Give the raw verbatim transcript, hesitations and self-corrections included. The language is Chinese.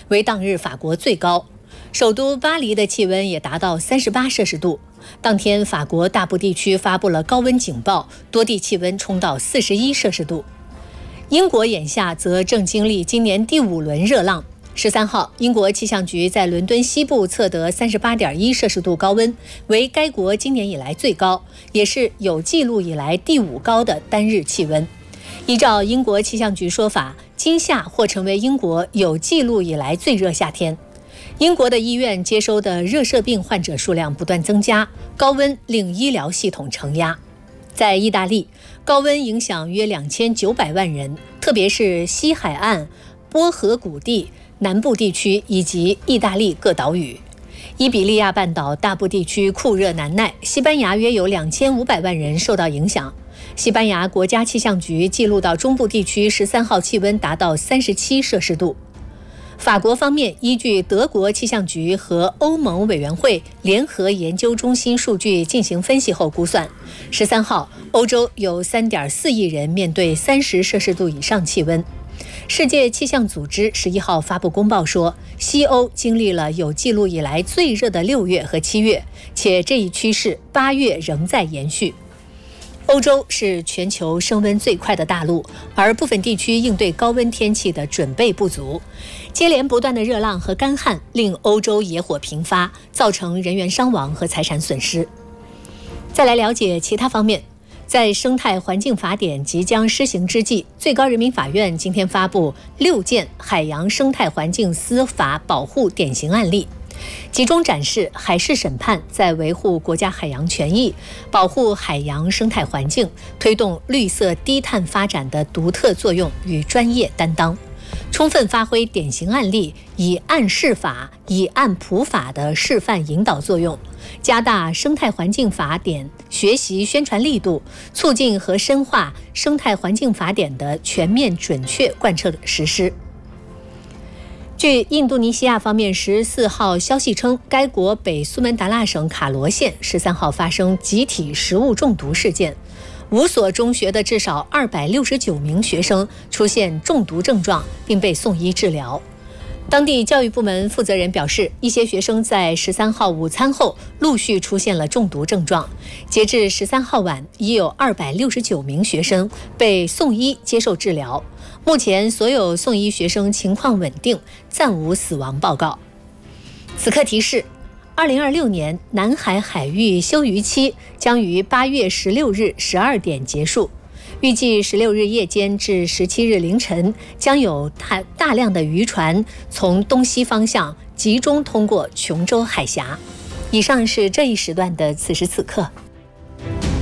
为当日法国最高。首都巴黎的气温也达到三十八摄氏度。当天，法国大部地区发布了高温警报，多地气温冲到四十一摄氏度。英国眼下则正经历今年第五轮热浪。十三号，英国气象局在伦敦西部测得 三十八点一摄氏度高温，为该国今年以来最高，也是有记录以来第五高的单日气温。依照英国气象局说法，今夏或成为英国有记录以来最热夏天。英国的医院接收的热射病患者数量不断增加，高温令医疗系统承压。在意大利，高温影响约两千九百万人，特别是西海岸、波河谷地、南部地区以及意大利各岛屿。伊比利亚半岛大部地区酷热难耐，西班牙约有两千五百万人受到影响。西班牙国家气象局记录到中部地区十三号气温达到三十七摄氏度。法国方面依据德国气象局和欧盟委员会联合研究中心数据进行分析后估算，十三号欧洲有 三点四亿人面对三十摄氏度以上气温。世界气象组织十一号发布公报说，西欧经历了有记录以来最热的六月和七月，且这一趋势八月仍在延续。欧洲是全球升温最快的大陆，而部分地区应对高温天气的准备不足。接连不断的热浪和干旱令欧洲野火频发，造成人员伤亡和财产损失。再来了解其他方面，在生态环境法典即将施行之际，最高人民法院今天发布六件海洋生态环境司法保护典型案例，集中展示海事审判在维护国家海洋权益、保护海洋生态环境、推动绿色低碳发展的独特作用与专业担当，充分发挥典型案例以案示法、以案普法的示范引导作用，加大生态环境法典学习宣传力度，促进和深化生态环境法典的全面准确贯彻实施。据印度尼西亚方面十四号消息称，该国北苏门答腊省卡罗县十三号发生集体食物中毒事件，五所中学的至少二百六十九名学生出现中毒症状，并被送医治疗。当地教育部门负责人表示，一些学生在十三号午餐后陆续出现了中毒症状，截至十三号晚，已有二百六十九名学生被送医接受治疗。目前所有送医学生情况稳定，暂无死亡报告。此刻提示，二零二六年南海海域休渔期将于八月十六日十二点结束，预计十六日夜间至十七日凌晨将有大大量的渔船从东西方向集中通过琼州海峡。以上是这一时段的此时此刻。